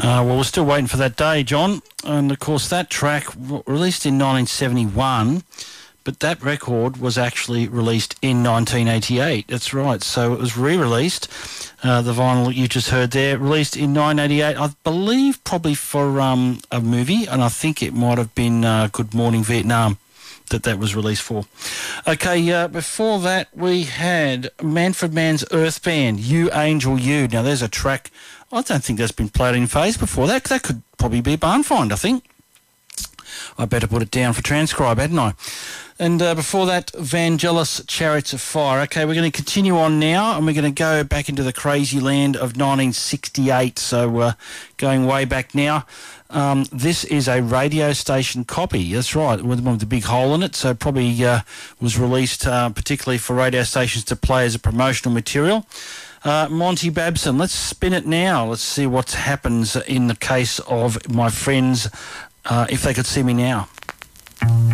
Well, we're still waiting for that day, John. And, of course, that track released in 1971, but that record was actually released in 1988. That's right. So it was re-released. The vinyl you just heard there, released in 1988, I believe probably for a movie, and I think it might have been Good Morning Vietnam that was released for. Okay, before that we had Manfred Mann's Earth Band, You Angel You. Now there's a track, I don't think that's been played in phase before. That could probably be a barn find, I think. I better put it down for transcribe, hadn't I? And before that, Vangelis, Chariots of Fire. Okay, we're going to continue on now, and we're going to go back into the crazy land of 1968, so going way back now. This is a radio station copy, that's right, with the big hole in it, so probably was released particularly for radio stations to play as a promotional material. Monty Babson, let's spin it now. Let's see what happens in the case of my friends, If They Could See Me Now.